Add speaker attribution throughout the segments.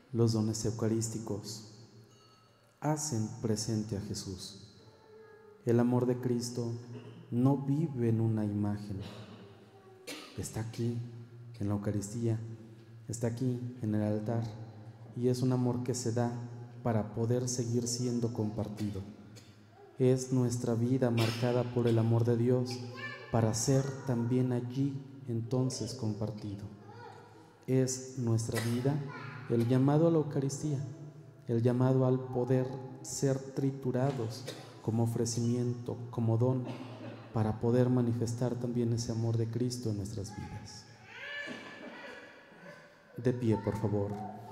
Speaker 1: Los dones eucarísticos hacen presente a Jesús. El amor de Cristo no vive en una imagen. Está aquí, en la Eucaristía, está aquí, en el altar, y es un amor que se da para poder seguir siendo compartido. Es nuestra vida marcada por el amor de Dios para ser también allí entonces compartido. Es nuestra vida el llamado a la Eucaristía, el llamado al poder ser triturados como ofrecimiento, como don, para poder manifestar también ese amor de Cristo en nuestras vidas. De pie, por favor.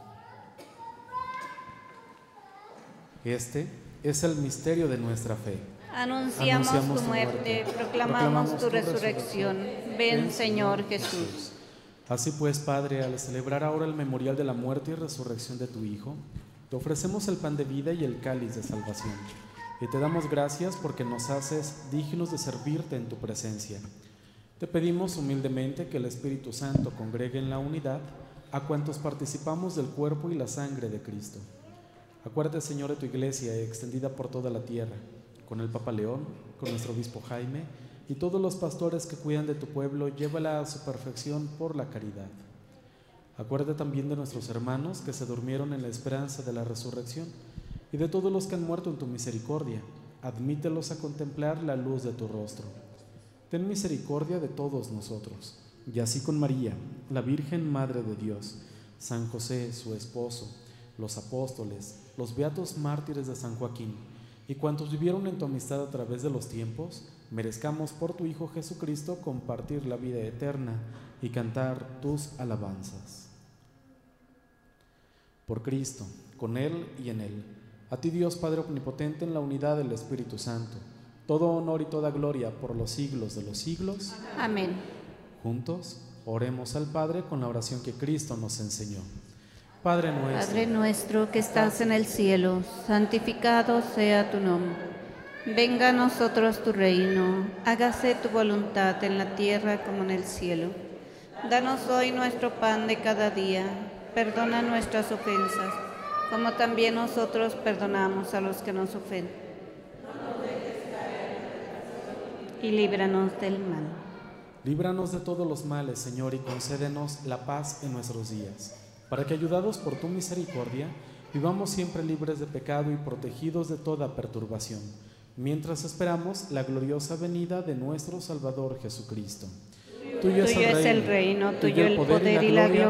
Speaker 1: Este es el misterio de nuestra fe.
Speaker 2: Anunciamos tu muerte, proclamamos tu resurrección. Ven, Señor Jesús.
Speaker 1: Así pues, Padre, al celebrar ahora el memorial de la muerte y resurrección de tu Hijo, te ofrecemos el pan de vida y el cáliz de salvación, y te damos gracias porque nos haces dignos de servirte en tu presencia. Te pedimos humildemente que el Espíritu Santo congregue en la unidad a cuantos participamos del cuerpo y la sangre de Cristo. Acuérdate, Señor, de tu iglesia extendida por toda la tierra, con el Papa León, con nuestro obispo Jaime y todos los pastores que cuidan de tu pueblo. Llévala a su perfección por la caridad. Acuérdate también de nuestros hermanos que se durmieron en la esperanza de la resurrección y de todos los que han muerto en tu misericordia. Admítelos a contemplar la luz de tu rostro. Ten misericordia de todos nosotros, y así con María, la Virgen Madre de Dios, San José, su esposo, los apóstoles, los beatos mártires de San Joaquín y cuantos vivieron en tu amistad a través de los tiempos, merezcamos por tu Hijo Jesucristo compartir la vida eterna y cantar tus alabanzas. Por Cristo, con Él y en Él, a ti Dios Padre Omnipotente, en la unidad del Espíritu Santo, todo honor y toda gloria por los siglos de los siglos.
Speaker 2: Amén.
Speaker 1: Juntos, oremos al Padre con la oración que Cristo nos enseñó.
Speaker 2: Padre nuestro que estás en el cielo, santificado sea tu nombre. Venga a nosotros tu reino, hágase tu voluntad en la tierra como en el cielo. Danos hoy nuestro pan de cada día, perdona nuestras ofensas, como también nosotros perdonamos a los que nos ofenden. Y líbranos del mal.
Speaker 1: Líbranos de todos los males, Señor, y concédenos la paz en nuestros días, para que, ayudados por tu misericordia, vivamos siempre libres de pecado y protegidos de toda perturbación, mientras esperamos la gloriosa venida de nuestro Salvador Jesucristo.
Speaker 2: Tuyo es el reino, tuyo el poder y la gloria